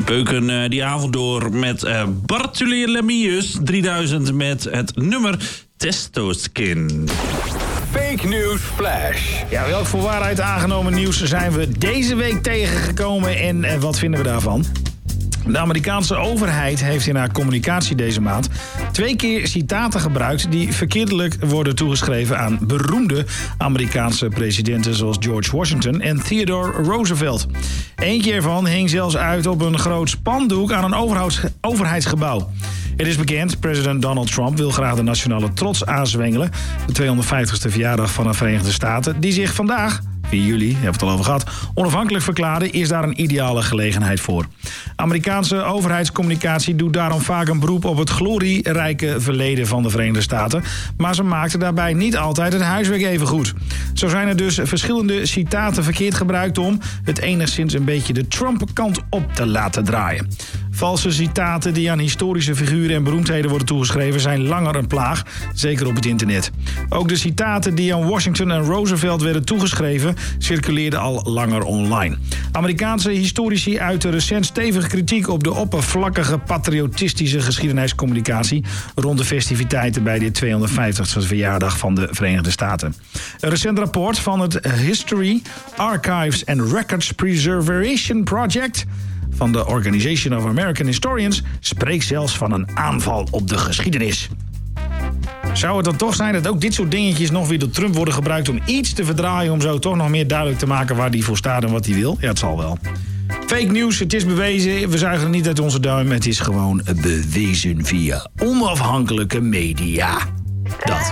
Beuken die avond door met Bartolomeusz 3000 met het nummer Testoskin. Fake News Flash. Ja, welk voor waarheid aangenomen nieuws zijn we deze week tegengekomen en wat vinden we daarvan? De Amerikaanse overheid heeft in haar communicatie deze maand 2 keer citaten gebruikt die verkeerdelijk worden toegeschreven aan beroemde Amerikaanse presidenten zoals George Washington en Theodore Roosevelt. Eentje ervan hing zelfs uit op een groot spandoek aan een overheidsgebouw. Het is bekend, president Donald Trump wil graag de nationale trots aanzwengelen. De 250ste verjaardag van de Verenigde Staten, die zich vandaag, 4 juli, hebben we het al over gehad, onafhankelijk verklaarde, is daar een ideale gelegenheid voor. Amerikaanse overheidscommunicatie doet daarom vaak een beroep op het glorierijke verleden van de Verenigde Staten, maar ze maakten daarbij niet altijd het huiswerk even goed. Zo zijn er dus verschillende citaten verkeerd gebruikt om het enigszins een beetje de Trump-kant op te laten draaien. Valse citaten die aan historische figuren en beroemdheden worden toegeschreven zijn langer een plaag, zeker op het internet. Ook de citaten die aan Washington en Roosevelt werden toegeschreven circuleerden al langer online. Amerikaanse historici uiten recent stevige kritiek op de oppervlakkige patriotistische geschiedeniscommunicatie rond de festiviteiten bij de 250ste verjaardag van de Verenigde Staten. Een recent rapport van het History, Archives and Records Preservation Project van de Organization of American Historians spreekt zelfs van een aanval op de geschiedenis. Zou het dan toch zijn dat ook dit soort dingetjes nog weer door Trump worden gebruikt om iets te verdraaien, om zo toch nog meer duidelijk te maken waar hij voor staat en wat hij wil? Ja, het zal wel. Fake news, het is bewezen. We zuigen het niet uit onze duim. Het is gewoon bewezen via onafhankelijke media. Dat.